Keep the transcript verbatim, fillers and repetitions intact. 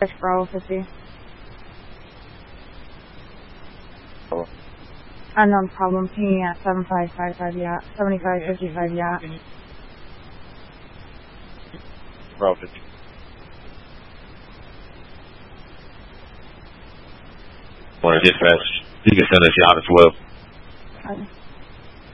Bravo fifty. Oh. Unknown problem, pinging at seven five five five yacht, seventy-five fifty-five yacht. Bravo fifty. Want to dispatch? You can send us yacht as well. Okay.